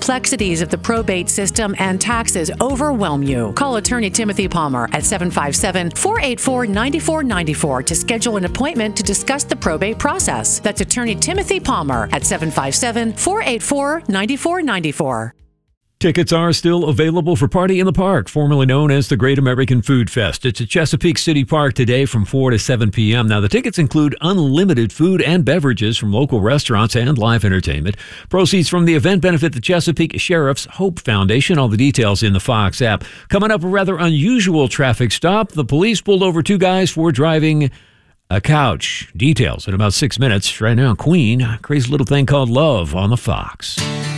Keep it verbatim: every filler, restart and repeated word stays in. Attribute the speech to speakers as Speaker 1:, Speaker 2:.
Speaker 1: complexities of the probate system and taxes overwhelm you, call attorney Timothy Palmer at seven five seven, four eight four, nine four nine four to schedule an appointment to discuss the probate process. That's attorney Timothy Palmer at seven five seven, four eight four, nine four nine four.
Speaker 2: Tickets are still available for Party in the Park, formerly known as the Great American Food Fest. It's at Chesapeake City Park today from four to seven p.m. Now, the tickets include unlimited food and beverages from local restaurants and live entertainment. Proceeds from the event benefit the Chesapeake Sheriff's Hope Foundation. All the details in the Fox app. Coming up, a rather unusual traffic stop. The police pulled over two guys for driving a couch. Details in about six minutes. Right now, Queen, Crazy Little Thing Called Love on the Fox.